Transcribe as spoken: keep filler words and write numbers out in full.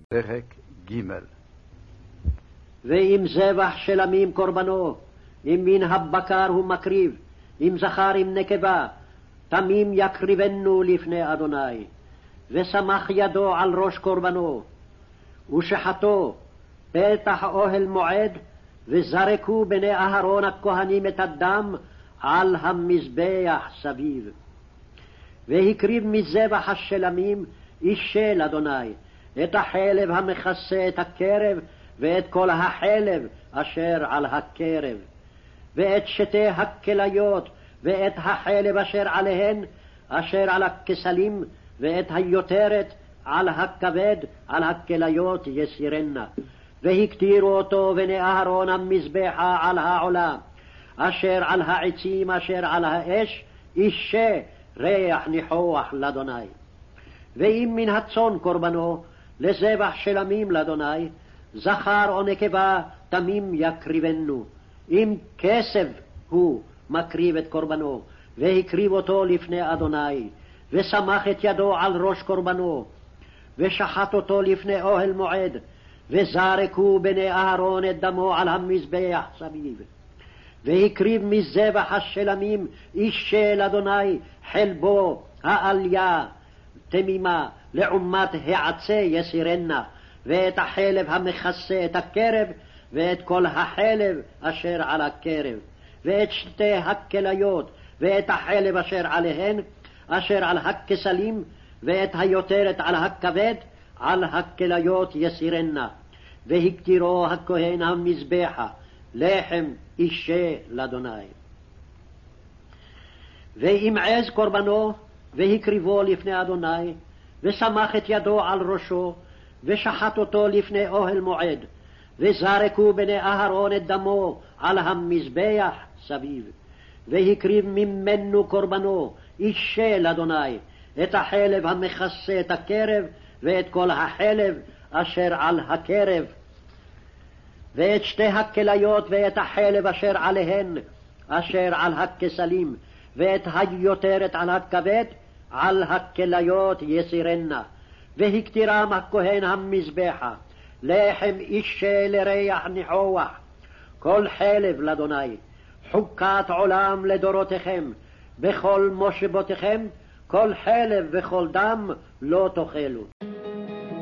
פרק ג'. ואם זבח של עמים קורבנו, אם מן הבקר הוא מקריב, אם זכר עם נקבה, תמים יקריבנו לפני אדוני. ושמח ידו על ראש קורבנו, ושחטו פתח אוהל מועד, וזרקו בני אהרון הכהנים את הדם על המזבח סביב. והקריב מזבח השלמים איש של אדוני, את החלב המכסה את הקרב, ואת כל החלב אשר על הקרב, ואת שתי הכליות, ואת החלב אשר עליהן, אשר על הכסלים, ואת היותרת על הכבד, על הכליות יסירנה. והקטירו אותו בני אהרון המזבחה על העולה, אשר על העצים, אשר על האש, אישה ריח ניחוח לאדוני. ואם מן הצאן קורבנו, לזבח שלמים לאדוני, זכר או נקבה תמים יקריבנו. אם כסף הוא מקריב את קורבנו, והקריב אותו לפני אדוני, ושמח את ידו על ראש קורבנו, ושחט אותו לפני אוהל מועד, וזרקו בני אהרון את דמו על המזבח סביב. והקריב מזבח השלמים איש של אדוני חלבו העליה תמימה לעומת העצה יסירנה, ואת החלב המכסה את הקרב, ואת כל החלב אשר על הקרב, ואת שתי הכליות, ואת החלב אשר עליהן, אשר על הכסלים, ואת היותרת על הכבד, על הכליות יסירנה. והקטירו הכהן המזבחה לחם אישה לאדוני. ואם עז קורבנו, והקריבו לפני אדוני, ושמח את ידו על ראשו, ושחט אותו לפני אוהל מועד, וזרקו בני אהרון את דמו על המזבח סביב. והקריב ממנו קורבנו אישה לאדוני, את החלב המכסה את הקרב, ואת כל החלב אשר על הקרב, ואת שתי הכליות, ואת החלב אשר עליהן, אשר על הכסלים, ואת היותרת על הכבד, על הכליות יסירנה. והקטירם הכהן המזבחה לחם אישה לריח ניחוח, כל חלב לאדוני, חוקת עולם לדורותיכם, בכל מושבותיכם, כל חלב וכל דם לא תאכלו.